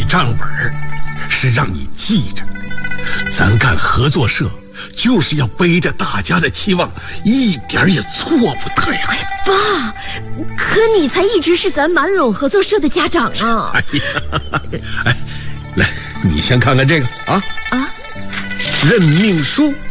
账本，是让你记着，咱干合作社就是要背着大家的期望，一点也错不得呀。 爸，可你才一直是咱满陇合作社的家长啊。 哎，来，你先看看这个啊，任命书。